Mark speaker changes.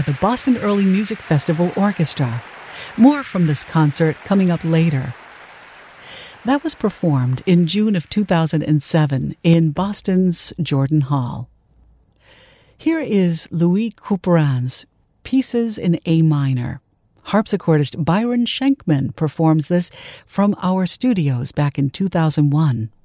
Speaker 1: the Boston Early Music Festival Orchestra. More from this concert coming up later. That was performed in June of 2007 in Boston's Jordan Hall. Here is Louis Couperin's Pieces in A Minor. Harpsichordist Byron Schenkman performs this from our studios back in 2001.